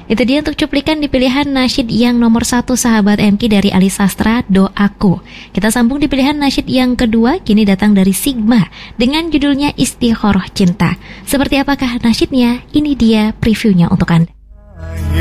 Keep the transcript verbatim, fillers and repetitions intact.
Itu dia untuk cuplikan di pilihan nasyid yang nomor satu sahabat M K dari Ali Sastra, Doaku. Kita sambung di pilihan nasyid yang kedua, kini datang dari Sigma dengan judulnya Istikharah Cinta. Seperti apakah nasyidnya? Ini dia previewnya untuk Anda.